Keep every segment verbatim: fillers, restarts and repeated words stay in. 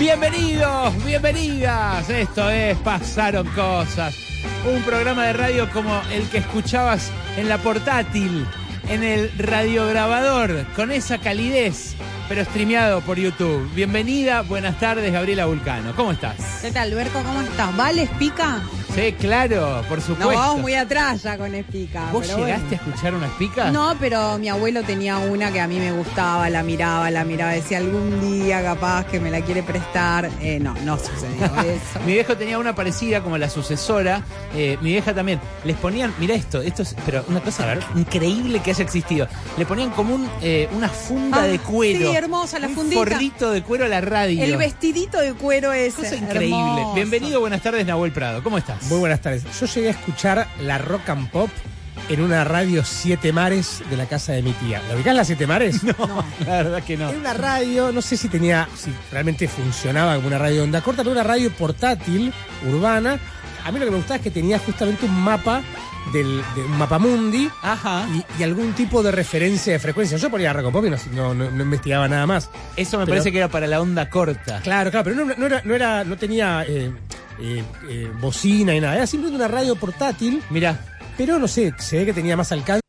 Bienvenidos, bienvenidas. Esto es Pasaron Cosas, un programa de radio como el que escuchabas en la portátil, en el radiograbador, con esa calidez, pero streameado por YouTube. Bienvenida, buenas tardes, Gabriela Vulcano. ¿Cómo estás? ¿Qué tal, Alberto? ¿Cómo estás? ¿Vale, Espica? Sí, claro, por supuesto. No, vamos muy atrás ya con Espica. ¿Vos pero llegaste bueno. a escuchar una Espica? No, pero mi abuelo tenía una que a mí me gustaba, la miraba, la miraba, decía algún día capaz que me la quiere prestar. Eh, no, no sucedió eso. Mi viejo tenía una parecida como la sucesora. Eh, mi vieja también. Les ponían, mira esto, esto es, pero una cosa, a ver, increíble que haya existido. Le ponían como un, eh, una funda Ah, de cuero. Sí, hermosa la un fundita. forrito de cuero a la radio. El vestidito de cuero ese. Cosa increíble. Hermoso. Bienvenido, buenas tardes, Nahuel Prado. ¿Cómo estás? Muy buenas tardes. Yo llegué a escuchar la Rock and Pop en una radio Siete Mares de la casa de mi tía. ¿La ubicás, la Siete Mares? No, no, la verdad que no. Era una radio, no sé si tenía, si realmente funcionaba como una radio de onda corta, pero una radio portátil, urbana. A mí lo que me gustaba es que tenía justamente un mapa del, de un mapamundi. Ajá. Y, y algún tipo de referencia de frecuencia. Yo ponía Rock and Pop y no, no, no, no investigaba nada más. Eso me Pero- parece que era para la onda corta. Claro, claro, pero no, no era, no era, no tenía eh, eh, eh, bocina y nada. Era simplemente una radio portátil. Mirá. Pero no sé, se ve que tenía más alcance.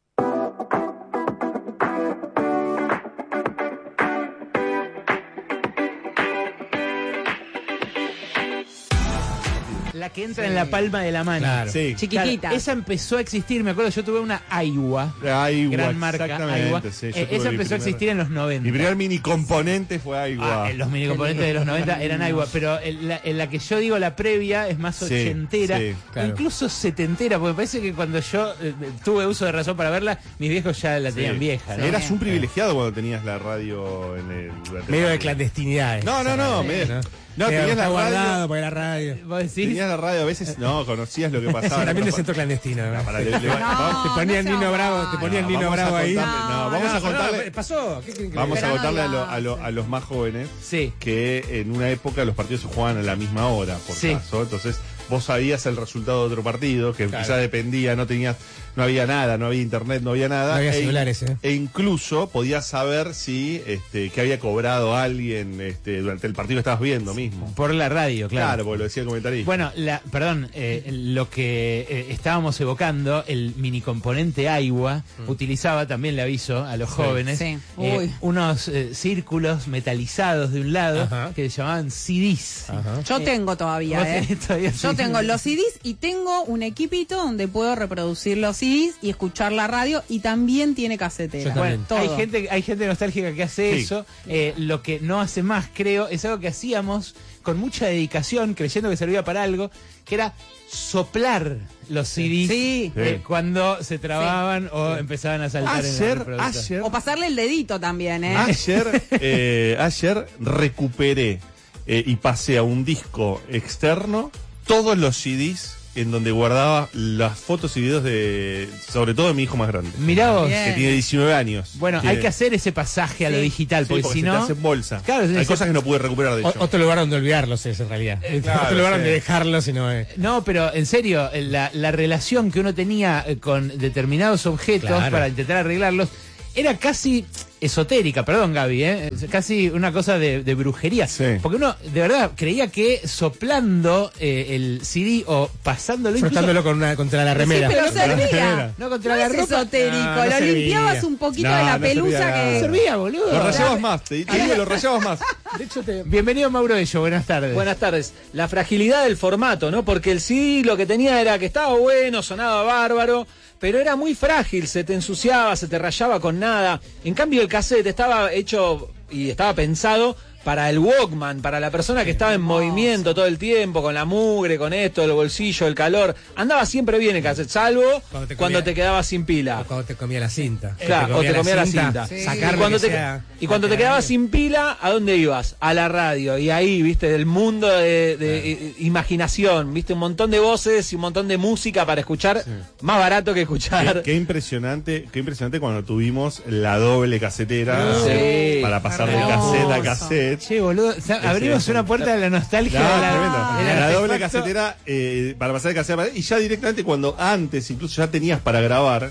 La que entra en la palma de la mano. Claro. Sí. Chiquitita. Claro, esa empezó a existir, me acuerdo, yo tuve una Aiwa. Aiwa, Gran marca, exactamente, Aiwa. sí, yo Eh, tuve esa mi empezó a primer- existir en los noventa. Mi primer mini componente fue Aiwa. Ah, eh, los mini componentes de los noventa eran Aiwa, pero en la, en la que yo digo la previa es más Sí, ochentera, sí, claro. incluso setentera, porque me parece que cuando yo eh, tuve uso de razón para verla, mis viejos ya la tenían Sí. vieja, ¿no? Eras un privilegiado cuando tenías la radio en el... durante Medio el- de clandestinidad. No, no, esa no, radio, medio- no, Medio tenías la está radio- guardado por la radio. ¿Vos decís? Tenías la radio, a veces no, conocías lo que pasaba. También de No, centro clandestino. ¿no? para- le- le- No, vamos- te ponía el no se Nino Bravo, haga. te ponía el No, Nino vamos a Bravo ahí. contarle- no, vamos a contarle- pasó. ¿Qué creen que- Vamos a Pero no contarle a, lo- digas. a lo- a los más jóvenes Sí. que en una época los partidos se jugaban a la misma hora, por Sí. caso. Entonces vos sabías el resultado de otro partido, que Claro. quizás dependía, no tenías, no había nada, no había internet, no había nada. No había e, celulares, ¿eh? e incluso podías saber si este, que había cobrado alguien este, durante el partido que estabas viendo mismo. Por la radio, claro. Claro, porque lo decía el comentarista. Bueno, la, perdón, eh, lo que eh, estábamos evocando, el mini componente Aiwa, utilizaba, también le aviso a los jóvenes, Sí. eh, Uy. unos eh, círculos metalizados de un lado Ajá. que se llamaban C Ds. Ajá. Yo tengo todavía, ¿Vos ¿eh? tenés todavía Yo C Ds? tengo los C Ds y tengo un equipito donde puedo reproducir los C Ds y escuchar la radio y también tiene casetera. Yo también. Todo. Hay gente, hay gente nostálgica que hace Sí. eso. Eh, lo que no hace más, creo, es algo que hacíamos con mucha dedicación, creyendo que servía para algo, que era soplar los C Ds Sí. eh, cuando se trababan o empezaban a saltar en el ayer, reproductor. ayer, O pasarle el dedito también, ¿eh? ayer, eh, ayer recuperé eh, y pasé a un disco externo todos los C Ds en donde guardaba las fotos y videos de, sobre todo de mi hijo más grande, Mirá vos. Bien. que tiene diecinueve años. Bueno, Tiene- hay que hacer ese pasaje a lo Sí. digital, Sí, porque, porque si se te no... hace en bolsa. Claro, sí, hay sí. cosas que no pude recuperar, de O- hecho. otro lugar donde olvidarlos es en realidad. Claro, otro lugar sí. donde dejarlos y no es. No, pero en serio, la, la relación que uno tenía eh, con determinados objetos Claro. para intentar arreglarlos era casi esotérica, perdón Gaby, ¿eh? Casi una cosa de, de brujería. Sí. Porque uno de verdad creía que soplando eh, el C D o pasándolo incluso... Frotándolo con una, contra la remera. pero Contra la servía. remera. No, contra No la es ropa. esotérico, No, no lo servía. limpiabas un poquito No, de la no pelusa servía que... nada. Servía, boludo. Lo rayabas más, te te digo, lo rayabas más. De hecho, te... Bienvenido Mauro Ello, buenas tardes. Buenas tardes. La fragilidad del formato, ¿no? Porque el C D lo que tenía era que estaba bueno, sonaba bárbaro, pero era muy frágil, se te ensuciaba, se te rayaba con nada. En cambio el cassette estaba hecho y estaba pensado para el Walkman, para la persona que estaba en movimiento todo el tiempo, con la mugre, con esto, el bolsillo, el calor. Andaba siempre bien el cassette, salvo Cuando te cuando comía- te quedabas sin pila. O cuando te comía la cinta. Claro, o te comía la cinta. Sí. Sacarle Y cuando, que te, sea- y cuando te quedabas sin pila, ¿a dónde ibas? A la radio. Y ahí, viste, del mundo de, de eh, imaginación, viste, un montón de voces y un montón de música para escuchar, más barato que escuchar. Qué, qué impresionante, qué impresionante cuando tuvimos la doble casetera Sí. para pasar de Hermoso. cassette a cassette. Che, boludo, o sea, abrimos sí. una puerta de la nostalgia. No, de la, tremendo. del la doble artefacto. casetera eh, para pasar de cassette a- y ya directamente cuando antes incluso ya tenías para grabar,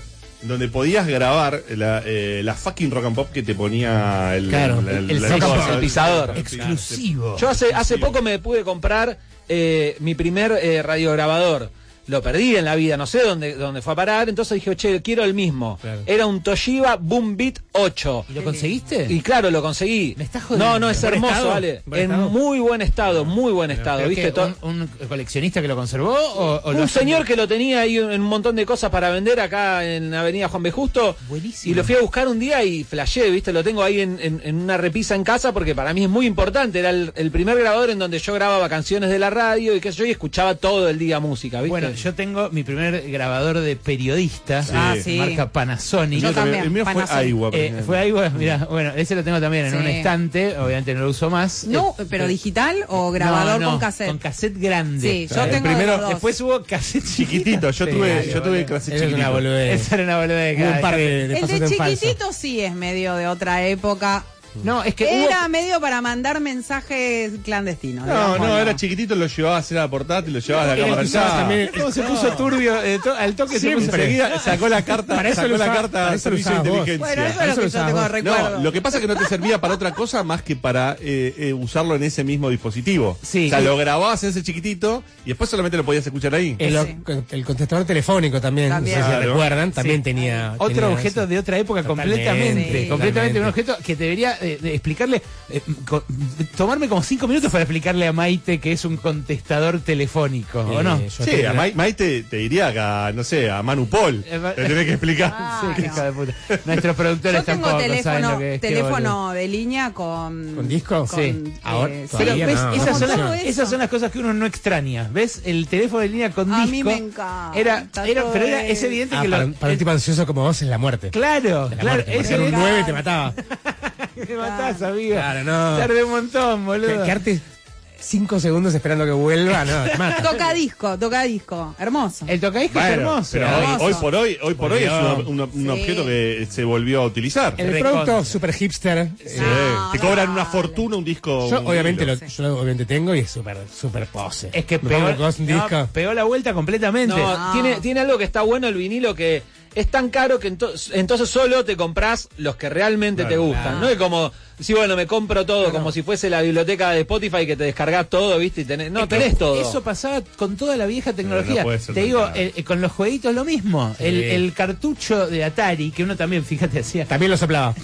donde podías grabar la, eh, la fucking rock and pop que te ponía el, Claro, la- el la rock and cosa, pop, el pisador. Exclusivo. Yo hace, hace poco me pude comprar eh, mi primer eh, radiograbador. Lo perdí en la vida, no sé dónde, dónde fue a parar, entonces dije, che, quiero el mismo. Claro. Era un Toshiba Boom Beat ocho. ¿Y lo conseguiste? Y claro, lo conseguí. Me estás jodiendo. No, no, es ¿Buen hermoso, estado? vale. ¿Buen En estado? muy buen estado, muy buen estado, ¿Pero ¿viste? qué, To- un, un coleccionista que lo conservó? O, o lo un hacen- señor que lo tenía ahí en un montón de cosas para vender acá en Avenida Juan B. Justo. Buenísimo. Y lo fui a buscar un día y flashé, ¿viste? Lo tengo ahí en, en- en una repisa en casa porque para mí es muy importante. Era el, el primer grabador en donde yo grababa canciones de la radio y qué sé yo, y escuchaba todo el día música, ¿viste? Bueno, yo tengo mi primer grabador de periodista, Ah, sí. marca Panasonic. Yo también, El mío fue Panasonic. Aiwa. Eh, fue ahí, bueno, mira, bueno, ese lo tengo también en Sí. un estante, obviamente no lo uso más. No, Eh, pero eh, digital o grabador no, no, con cassette. Con cassette grande. Sí, yo Eh, tengo primero- de los dos. Después hubo cassette Chiquitito, yo Sí, tuve, dale, yo tuve boludo. clase Esa es una chiquitito. boludez. Esa era una boludez. Hubo un par de, de El pasos de en falso. chiquitito sí es medio de otra época. No, es que hubo- Era medio para mandar mensajes clandestinos. No, digámoslo. no, era chiquitito, lo llevabas a hacer a la portátil, lo llevabas a la Era cámara que usabas allá. también- ¿Cómo se puso turbio? eh, to- al toque se puso Siempre. Enseguida sacó la carta, Para eso sacó lo la usaba- carta para de eso lo servicio de usabas vos. inteligencia. Bueno, eso es Eso lo que lo yo usabas tengo vos. recuerdo. No, lo que pasa es que no te servía para otra cosa más que para eh, eh, usarlo en ese mismo dispositivo. Sí. O sea, lo grababas en ese chiquitito y después solamente lo podías escuchar ahí. El, Sí. el contestador telefónico también, También. no sé si Claro. recuerdan, también Sí. tenía... Otro tenía objeto eso. de otra época Totalmente. completamente, Sí. completamente un Totalmente. objeto que debería eh, de explicarle, eh, co- tomarme como cinco minutos para explicarle a Maite que es un contestador telefónico, ¿o no? Eh, yo Sí, tenía- a Mai- Maite te diría que a, no sé, a Manu Paul. Eh, va- Le tenés que explicar. Ah, Sí, qué no. hijo de puta. Nuestros productores Yo tengo tampoco saben teléfono, lo que es. qué teléfono de línea con... ¿Con disco? con, Sí. eh, Ahora, sí. Pero todavía ves, no. esas, son Todo las, eso. esas son las cosas que uno no extraña. ¿Ves? El teléfono de línea con A disco. mí me encanta Era, era, todo pero era, es eso. evidente Ah, que para, lo. para un tipo ansioso como vos es la muerte. Claro, La claro. muerte, Es porque en un evidente nueve te mataba. que me matás, amigo. Claro, no. Tardé un montón, boludo. Que- Quedarte cinco segundos esperando que vuelva, no, te mata. Toca disco, toca disco. Hermoso. El tocadisco es Bueno, hermoso. pero Hermoso. hoy, hoy por hoy, hoy por hoy es Volvió. un, un- un Sí. objeto que se volvió a utilizar. El Recontra. producto super hipster. Sí. eh, No, Te cobran dale. una fortuna un disco. yo un obviamente lo, vinilo. yo lo obviamente tengo y es super, super pose. Es que Me pegó, pongo con un no, disco. pegó la vuelta completamente. No, Ah. tiene, tiene algo que está bueno el vinilo que es tan caro que ento- entonces solo te compras los que realmente Claro, te gustan. claro. No es como, si bueno, me compro todo, Claro. como si fuese la biblioteca de Spotify que te descargas todo, ¿viste? Y tenés, no, Es que tenés todo. Eso pasaba con toda la vieja tecnología. no puede ser Te digo, verdad. eh, eh, con los jueguitos lo mismo. Sí. El, el cartucho de Atari, que uno también, fíjate, hacía. También lo soplaba.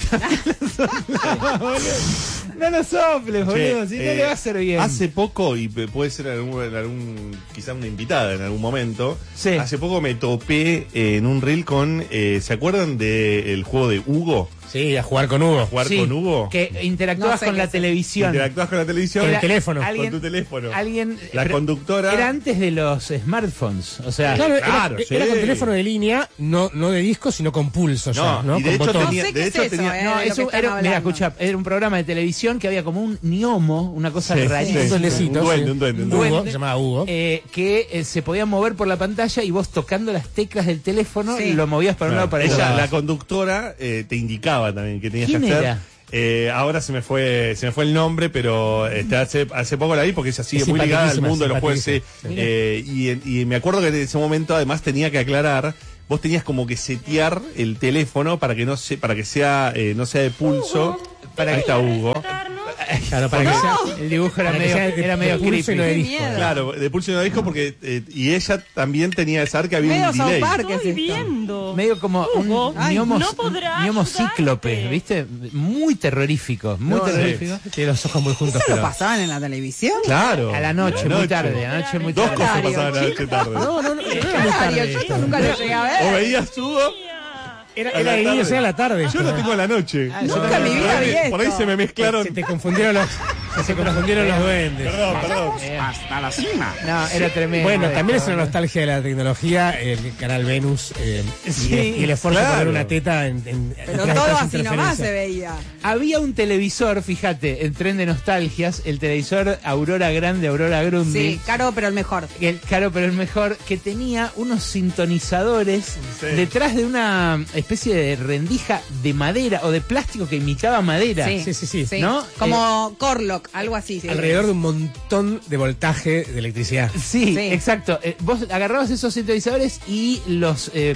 No lo soples, Che, boludo, si no eh, le va a hacer bien. Hace poco, y p- puede ser en algún, en algún quizá una invitada en algún momento, Sí. hace poco me topé eh, en un reel con, eh, ¿se acuerdan del juego de Hugo? Sí, a jugar con Hugo. Jugar Sí, con Hugo. Que interactuabas No sé con qué la es. televisión. Interactuás con la televisión, Con el teléfono. alguien- con tu teléfono. Alguien, La pero conductora. Era antes de los smartphones. O sea, Claro, era- Claro, era, sí. era con teléfono de línea, no, no de disco, sino con pulso ya, No, ¿no? y de Con hecho botón. tenía- No sé qué de es hecho eso, tenía- eh, no, de es lo un- que era, están mira, hablando. escucha, era un programa de televisión que había como un gnomo, una cosa Sí, rarísima. sí, Un duendecito, duende, sí. un duende, un Hugo, duende. se llamaba Hugo. Eh, que eh, se podía mover por la pantalla y vos tocando las teclas del teléfono Sí. lo movías para un lado para el Ella, otro. la conductora, eh, te indicaba también que tenías que ¿Quién hacer. era? Eh, ahora se me fue se me fue el nombre, pero este, hace, hace poco la vi porque ella sigue Es muy ligada al simpaticísima, mundo de los juegos. sí. simpaticísima. Eh, y, en- y me acuerdo que en ese momento además tenía que aclarar, vos tenías como que setear el teléfono para que no se, para que sea eh, no sea de pulso. Para Ahí está Hugo. Claro, para que sea, El dibujo era para que medio, sea de- era medio de pulso y no de creepy. disco. miedo. Claro, de pulso y no disco porque eh, y ella también tenía que saber que había Medio un South delay. Park es Estoy esto. viendo. Medio como Hugo, un ay, gnomo, no podrá un gnomo ayudarte. cíclope, ¿viste? Muy terrorífico, muy No, terrorífico. sí, tiene los ojos muy juntos, ¿Eso lo pero... pasaban en la televisión? Claro. A la noche, A la muy tarde, a la noche muy Dos tarde. cosas Dario, pasaban anoche tarde. No, no, no, no era muy Mario, tarde yo esto. esto nunca lo llegué a ¿O ver. veías Hugo? Era, A era la de niños, tarde. era la tarde. Yo lo tengo a la noche. Ah, yo Nunca también. en mi vida Por ahí- vi esto. Por ahí se me mezclaron. Se te confundieron los, se confundieron los duendes. Perdón, perdón. Hasta la cima. No, era tremendo. Bueno, también es esto, una ¿no? nostalgia de la tecnología, el canal Venus eh, y, Sí, el, y el esfuerzo de claro. poner una teta en, en Pero detrás de todo estas así nomás se interferencias. veía. Había un televisor, fíjate, en Tren de Nostalgias, el televisor Aurora Grande, Aurora Grundy. Sí, caro, pero el mejor. El caro pero el mejor, que tenía unos sintonizadores Sí. detrás de una especie de rendija de madera o de plástico que imitaba madera. Sí, sí, sí. ¿No? Como Corlock, algo así. sí. Alrededor de un montón de voltaje de electricidad. Sí, Sí. exacto. Eh, vos agarrabas esos sintonizadores y los... eh,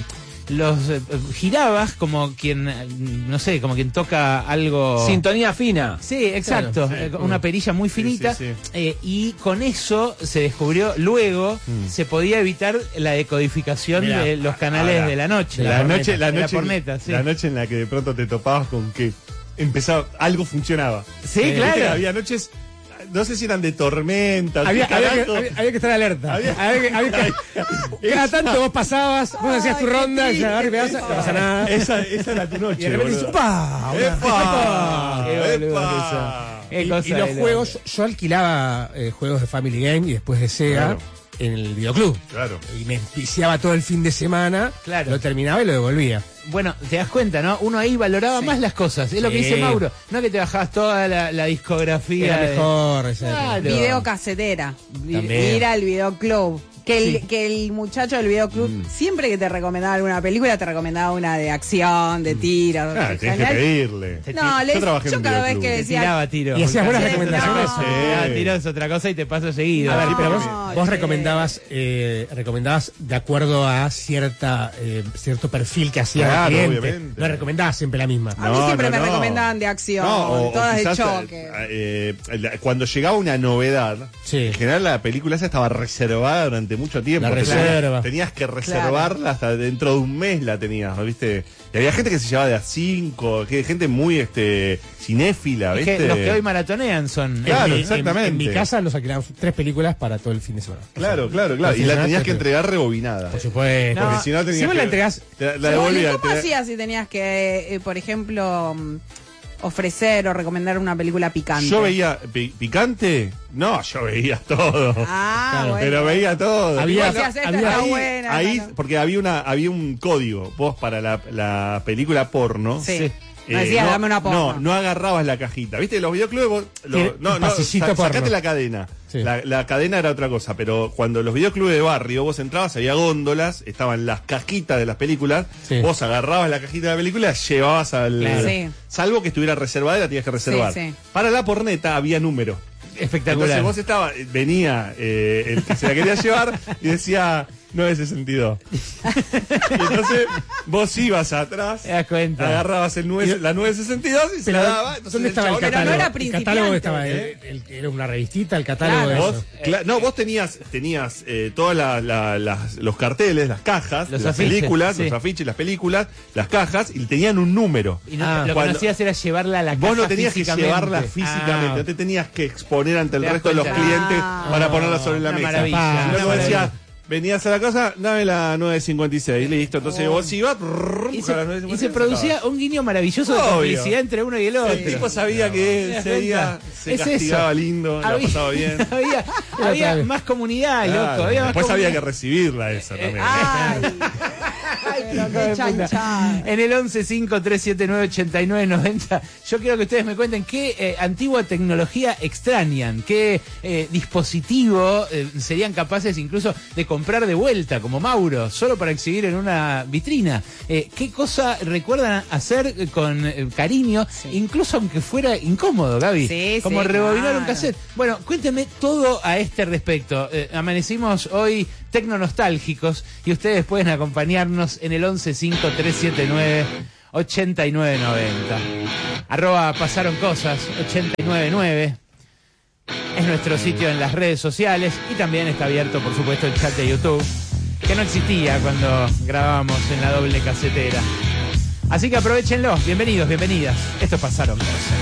los eh, girabas como quien, eh, no sé, como quien toca algo... Sintonía fina. Sí, exacto, Claro, sí. eh, con una perilla muy Sí, finita, sí, sí. eh, y con eso se descubrió, luego Mm. se podía evitar la decodificación Mirá, de los canales ahora, de la noche. La, corneta, noche, la de noche, corneta, sí. la noche en la que de pronto te topabas con que empezaba, algo funcionaba. Sí, Viste claro. que había noches, no sé si eran de tormenta, Había, qué había que, carajo. había- había que estar alerta. Había- Había que- había que- cada tanto vos pasabas, vos hacías tu Ay, qué ronda, y triste, ahora pegabas, no pasa nada. Esa, esa era tu noche. Y de repente boludo. dices, ¡pa! Una- ¡Epa! Qué boludo ¡Epa! Qué Y, cosa y los de juegos, yo alquilaba eh, juegos de Family Game y después de Sega Claro. en el videoclub. Claro. Y me empiciaba todo el fin de semana, Claro. lo terminaba y lo devolvía. Bueno, te das cuenta, ¿no? Uno ahí valoraba Sí. más las cosas. Es lo que Sí. dice Mauro. No que te bajabas toda la, la discografía. Era de- mejor. esa época. Claro. Videocasetera. También. Ir al videoclub. Que el, Sí. que el muchacho del videoclub, siempre que te recomendaba alguna película, te recomendaba una de acción, de tiros. Ah, en tenés que general. pedirle. Te- No, Yo les- trabajé en yo un cada vez videoclub. que Te decía. tiraba tiro. Y hacías buenas Sí, recomendaciones. no. Sí, ah, tiro es otra cosa y te pasa seguido. A ver, pero vos, No, vos che. recomendabas, eh, recomendabas de acuerdo a cierta eh, cierto perfil que hacía Claro, el cliente. obviamente. No recomendabas siempre la misma. A mí siempre me recomendaban de acción, todas de quizás, choque. eh, eh, la- cuando llegaba una novedad, Sí. en general la película esa estaba reservada durante mucho tiempo. La Tenías- reserva. Tenías que reservarla hasta dentro de un mes la tenías, ¿viste? Y había gente que se llevaba de a cinco, que gente muy este cinéfila, Es que ¿viste? los que hoy maratonean son. Claro, en, mi- en- exactamente. En, mi casa nos alquilábamos tres películas para todo el fin de semana. Claro, claro, claro. Y la Entonces, tenías ¿no? que entregar rebobinada. Por supuesto. No, Porque si no tenías si vos que- la entregás- te la, la Pero, devolvía. ¿cómo te- hacías si tenías que, eh, por ejemplo, mm, ofrecer o recomendar una película picante? Yo veía pi- picante, no, yo veía todo. Ah, Claro, bueno. Pero veía todo. Había- Vos decías, esta había- está ahí, buena, ahí- no, no. porque había una había un código vos para la, la película porno. Sí. Sí. Me decías, no, dame una porno. No, no agarrabas la cajita. ¿Viste? Los videoclubes vos, lo- Tiene no, un no, pasillito sa- porno. sacate la cadena. Sí. La, la cadena era otra cosa, pero cuando los videoclubes de barrio vos entrabas, había góndolas, estaban las cajitas de las películas, Sí. vos agarrabas la cajita de la película, llevabas al... Claro. Sí. Salvo que estuviera reservada, la tenías que reservar. Sí, sí. Para la porneta había número. Espectacular. Entonces vos estaba, venía eh, el que se la quería llevar y decía nueve sesenta y dos. Y entonces vos ibas atrás, Te das cuenta. agarrabas el nueve, la nueve sesenta y dos y se Pero, la daba. Entonces ¿dónde estaba el chabón catálogo? no era el principiante. catálogo estaba, el- el- era una revistita, el catálogo Claro. de Vos, eso. cla- no, vos tenías, tenías eh, todos los carteles, las cajas, Los las afiches, películas, sí. los afiches, las películas, las cajas, y tenían un número. Y no, Ah, lo que cuando- no hacías era llevarla a la Vos caja no tenías que físicamente. llevarla físicamente, Ah, no te tenías que exponer ante el Te das resto de los cuenta. clientes Ah. para ponerla sobre la Una mesa. maravilla, Ah, Sino una que vos decías, maravilla. venías a la casa, dame la nueve cincuenta y seis, listo. Entonces vos ibas, Y se, buscabas la nueve y cincuenta y seis, se producía sacabas. un guiño maravilloso de Obvio. complicidad entre uno y el otro. El tipo sabía ¿Te que das ese día cuenta? se Es castigaba eso. lindo, la Había- pasaba bien. había había bien. más comunidad, Claro. loco. Había más Después había que comunidad. recibirla esa también. Ay, pero qué chanchada. En el once cinco tres siete nueve ocho nueve nueve cero, yo quiero que ustedes me cuenten qué eh, antigua tecnología extrañan, qué eh, dispositivo eh, serían capaces incluso de comprar de vuelta, como Mauro, solo para exhibir en una vitrina. Eh, ¿Qué cosa recuerdan hacer con eh, cariño, incluso aunque fuera incómodo, Gaby? Sí, como sí, rebobinar claro. un cassette. Bueno, cuéntenme todo a este respecto. Eh, amanecimos hoy tecnonostálgicos y ustedes pueden acompañarnos en el once cinco tres siete nueve ocho nueve nueve cero. Arroba pasaron cosas ochenta y nueve nueve. Es nuestro sitio en las redes sociales y también está abierto, por supuesto, el chat de YouTube, que no existía cuando grabábamos en la doble casetera. Así que aprovechenlo. Bienvenidos, bienvenidas. Esto Pasaron Cosas.